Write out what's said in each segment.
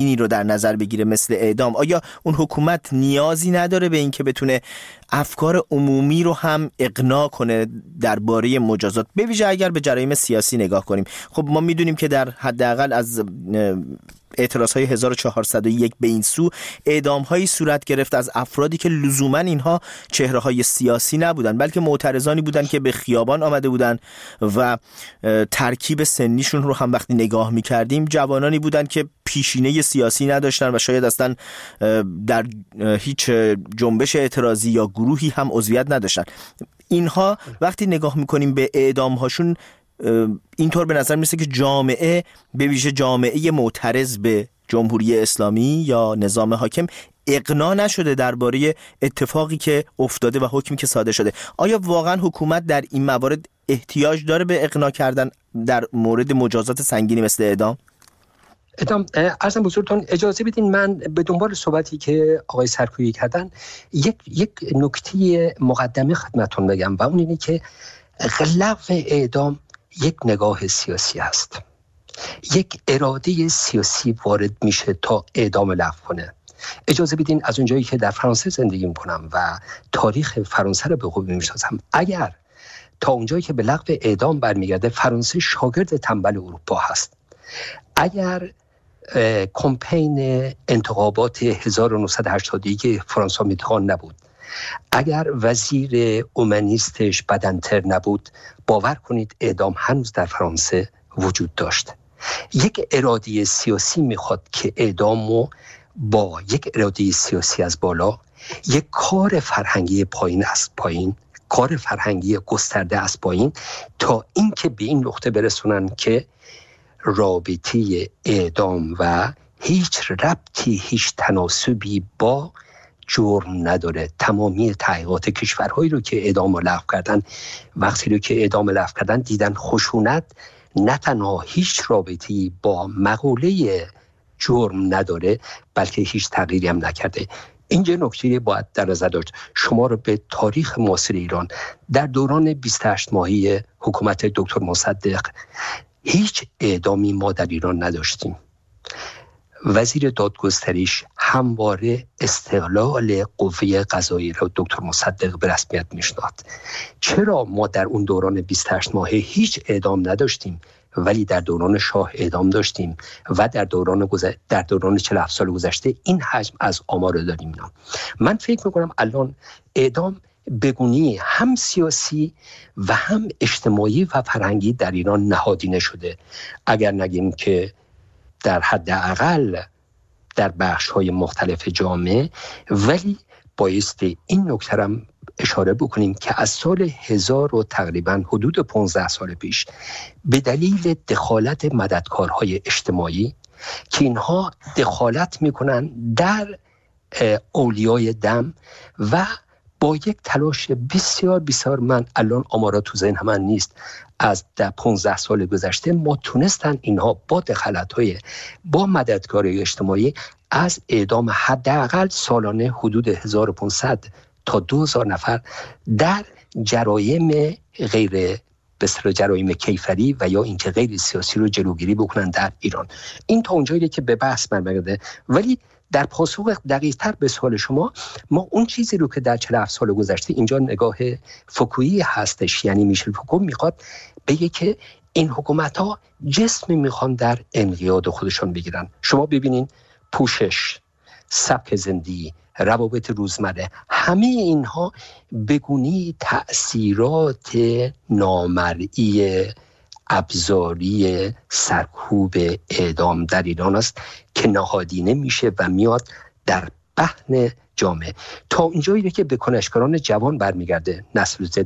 سنگینی رو در نظر بگیره مثل اعدام، آیا اون حکومت نیازی نداره به این که بتونه افکار عمومی رو هم اقناع کنه درباره مجازات، به ویژه اگر به جرایم سیاسی نگاه کنیم؟ خب ما میدونیم که در حداقل از اعتراضهای 1401 به این سو اعدام‌هایی صورت گرفت از افرادی که لزوماً اینها چهره‌های سیاسی نبودن، بلکه معترضانی بودن که به خیابان آمده بودن و ترکیب سنیشون رو هم وقتی نگاه می‌کردیم جوانانی بودن که پیشینه سیاسی نداشتن و شاید اصلا در هیچ جنبش اعتراضی یا گروهی هم عضویت نداشتن. اینها وقتی نگاه می‌کنیم به اعدام‌هاشون اینطور به نظر میرسه که جامعه، به ویژه جامعه معترض به جمهوری اسلامی یا نظام حاکم، اقناع نشده درباره اتفاقی که افتاده و حکمی که صادر شده. آیا واقعا حکومت در این موارد احتیاج داره به اقناع کردن در مورد مجازات سنگینی مثل اعدام؟ عرضم بزرگتون اجازه بدین من به دنبال صحبتی که آقای سرکویی کردن یک نکته مقدمه خدمتون بگم و اون اینه که لغو اعدام یک نگاه سیاسی است. یک اراده سیاسی وارد میشه تا اعدام لغو کنه. اجازه بدین از اونجایی که در فرانسه زندگی میکنم و تاریخ فرانسه رو به خوبی میشناسم، اگر تا اونجایی که به لغو اعدام برمیگرده فرانسه شاگرد تنبل اروپا هست. اگر کمپین انتخابات 1981 فرانسوا میتخان نبود، اگر وزیر اومانیستش بدنتر نبود، باور کنید اعدام هنوز در فرانسه وجود داشت. یک اراده سیاسی میخواد که اعدامو با یک اراده سیاسی از بالا، یک کار فرهنگی پایین از پایین، کار فرهنگی گسترده از پایین، تا اینکه به این نقطه برسونن که رابطه اعدام و هیچ ربطی، هیچ تناسبی با جرم نداره. تمامی تحقیقات کشورهایی رو که اعدام رو لغو کردن، وقتی رو که اعدام لغو کردن دیدن خشونت نه تنها هیچ رابطی با مقوله جرم نداره، بلکه هیچ تغییری هم نکرده. اینجا نکته باید در نظر داشت. شما رو به تاریخ معاصر ایران در دوران 28 ماهی حکومت دکتر مصدق هیچ اعدامی ما در ایران نداشتیم. وزیر دادگستریش همواره استقلال قوه قضاییه را دکتر مصدق به رسمیت میشناخت. چرا ما در اون دوران 28 ماهه هیچ اعدام نداشتیم ولی در دوران شاه اعدام داشتیم و در دوران 47 سال گذشته این حجم از آمار رو داریم؟ من فکر میکنم الان اعدام بگونی هم سیاسی و هم اجتماعی و فرهنگی در ایران نهادینه شده. اگر نگیم که در حداقل در بخش‌های مختلف جامعه، ولی بایستی این نکته را اشاره بکنیم که از سال 1000 و تقریبا حدود 15 سال پیش به دلیل دخالت مددکارهای اجتماعی که اینها دخالت میکنن در اولیای دم و با یک تلاش بسیار بسیار، من الان آمارات تو ذهن من نیست، از 15 سال گذشته ما تونستن اینها با دخالت‌های با مددکاری اجتماعی از اعدام حداقل سالانه حدود 1500 تا 2000 نفر در جرایم غیر بسیار جرایم کیفری و یا اینکه غیر سیاسی رو جلوگیری بکنن در ایران. این تا اونجایی که به بحث برمیگرده. ولی در پاسخ دقیق‌تر به سوال شما، ما اون چیزی رو که در 47 سال گذشته، اینجا نگاه فوکویی هستش، یعنی میشل فوکو میخواد بگه که این حکومت‌ها جسمی میخوان در انقیاد خودشون بگیرن. شما ببینین پوشش، سبک زندگی، روابط روزمره، همه اینها بگونی تأثیرات نامرئی ابزاری سرکوب اعدام در ایران است که نهادینه میشه و میاد در بحن جامعه. تا اونجایی که به کنشگران جوان برمیگرده نسل زد،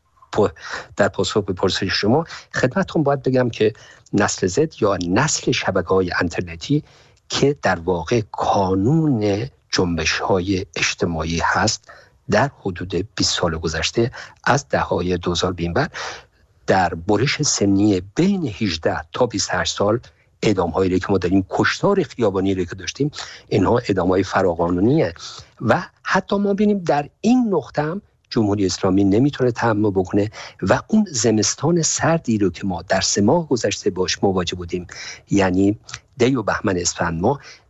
در پاسخ به پرسش شما خدمتتون باید بگم که نسل زد یا نسل شبکه‌های اینترنتی که در واقع کانون جنبش‌های اجتماعی هست، در حدود 20 سال گذشته از دهه‌های 2000 به این بعد در برش سنی بین 18 تا 28 سال اعدام‌هایی که ما داریم، کشتار خیابانی رو که داشتیم، اینها اعدام‌های فراقانونیه و حتی ما ببینیم در این نقطه هم جمهوری اسلامی نمیتونه تحمل بکنه و اون زمستان سردی رو که ما در 3 ماه گذشته باش مواجه بودیم، یعنی دی و بهمن اسفند، ما